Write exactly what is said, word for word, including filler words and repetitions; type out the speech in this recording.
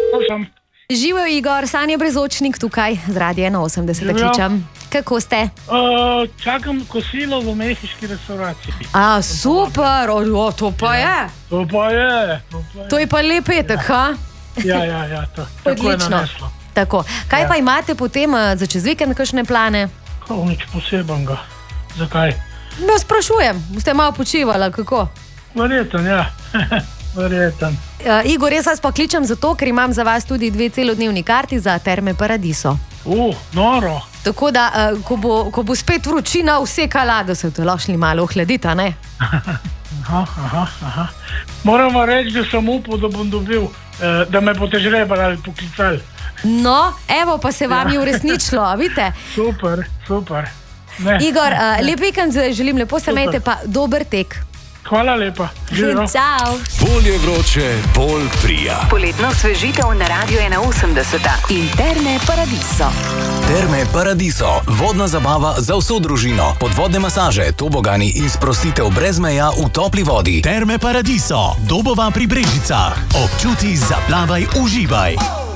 Živel Igor, Sanja Brezočnik tukaj z Radia ena osemdeset kličem. Kako ste? Uh, čakam kosilo v mehiški restauraciji. A, super, o, o, to pa je. To pa je. To, pa je. To je pa lep petek, ja. Ha? Ja, ja, ja, to. Tako je naneslo. Tako. Kaj ja. pa imate potem za čez vikend kakšne plane? Kao nič posebenega. Zakaj? No, sprašujem, boste malo počivali, kako? Verjetno, ja. Verjetno. Uh, Igor, jaz vas pa kličem zato, ker imam za vas tudi dve celodnevni karti za Terme Paradiso. Uh, noro. Tako da, uh, ko, bo, ko bo spet vročina, vse kalado se to lahko malo ohladita, ne? Aha, aha, aha. Moram vam reči, da sem upal, da bom dobil, eh, da me boste žrebali ali poklicali. No, evo pa se vam je uresničilo, vidite? Super, super. Ne. Igor, uh, lep vikend želim, lepo se imejte, pa dober tek. Hvala lepa. Čau. Bolje vroče, bolj prija. Poletno osvežitev na Radio ena osemdeset in Terme Paradiso. Terme Paradiso, vodna zabava za vso družino, podvodne masaže, tobogani in sprostitev brez meja v topli vodi. Terme Paradiso, Dobova pri Brežicah. Občuti, zaplavaj, uživaj.